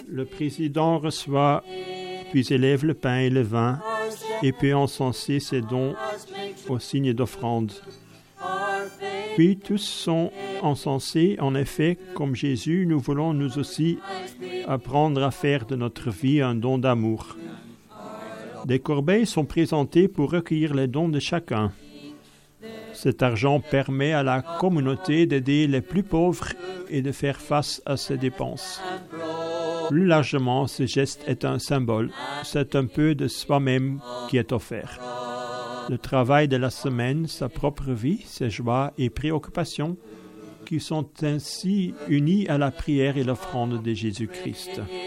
Le président reçoit, puis élève le pain et le vin, et peut encenser ses dons au signe d'offrande. Puis tous sont encensés. En effet, comme Jésus, nous voulons nous aussi apprendre à faire de notre vie un don d'amour. Des corbeilles sont présentées pour recueillir les dons de chacun. Cet argent permet à la communauté d'aider les plus pauvres et de faire face à ses dépenses. Plus largement, ce geste est un symbole. C'est un peu de soi-même qui est offert. Le travail de la semaine, sa propre vie, ses joies et préoccupations, qui sont ainsi unis à la prière et l'offrande de Jésus-Christ.